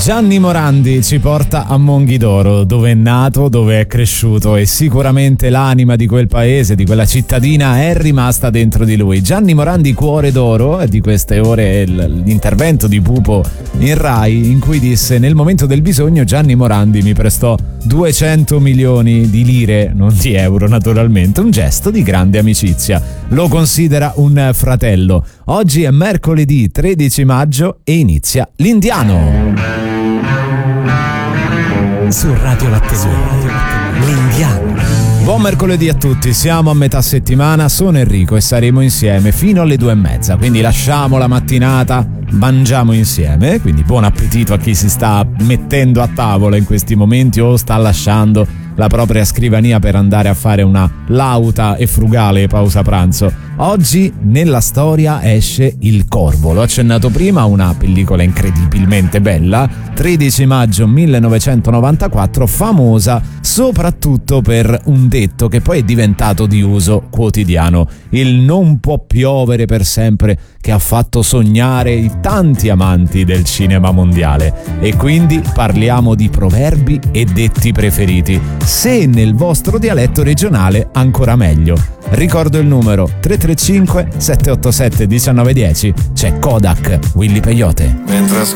Gianni Morandi ci porta a Monghidoro, dove è nato, dove è cresciuto, e sicuramente l'anima di quel paese, di quella cittadina, è rimasta dentro di lui. Gianni Morandi, cuore d'oro, e di queste ore l'intervento di Pupo in Rai, in cui disse: nel momento del bisogno Gianni Morandi mi prestò 200 milioni di lire, non di euro naturalmente, un gesto di grande amicizia. Lo considera un fratello. Oggi è mercoledì 13 maggio e inizia l'Indiano. Su Radio Lattesino, l'Indiano. Buon mercoledì a tutti, siamo a metà settimana, sono Enrico e saremo insieme fino alle 2:30, quindi lasciamo la mattinata, mangiamo insieme, quindi buon appetito a chi si sta mettendo a tavola in questi momenti o sta lasciando la propria scrivania per andare a fare una lauta e frugale pausa pranzo. Oggi nella storia esce Il Corvo, l'ho accennato prima, una pellicola incredibilmente bella, 13 maggio 1994, famosa soprattutto per un detto che poi è diventato di uso quotidiano: il non può piovere per sempre, che ha fatto sognare i tanti amanti del cinema mondiale. E quindi parliamo di proverbi e detti preferiti, se nel vostro dialetto regionale ancora meglio. Ricordo il numero 335 787 1910, c'è Kodak, Willy Peyote. Mentre